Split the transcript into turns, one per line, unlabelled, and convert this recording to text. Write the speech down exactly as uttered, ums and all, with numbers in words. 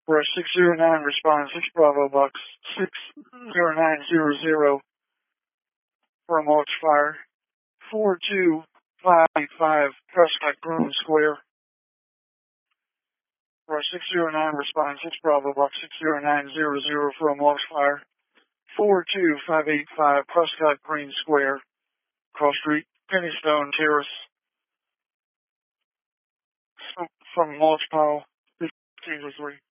Rush six zero nine, respond six Bravo Box six zero nine zero zero for a mulch fire. four two five eight five, Prescott Groom Square. Rush six zero nine, respond six Bravo Box six zero nine zero zero for a mulch fire. four two five eight five, Prescott Green Square, Cross Street, Pennystone Terrace. From mulch pile, fifteen to three.